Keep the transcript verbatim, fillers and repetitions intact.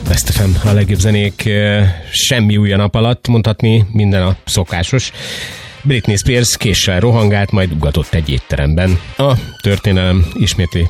Best ef em, a legjobb zenék, semmi új a nap alatt, mondhatni minden a szokásos. Britney Spears késsel rohangált, majd ugatott egy étteremben. A történelem ismétli